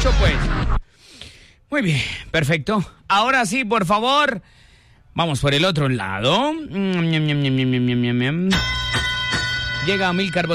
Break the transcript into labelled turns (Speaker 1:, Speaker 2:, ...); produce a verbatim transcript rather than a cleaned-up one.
Speaker 1: mucho, pues. Muy bien, perfecto. Ahora sí, por favor, vamos por el otro lado. Llega Amílcar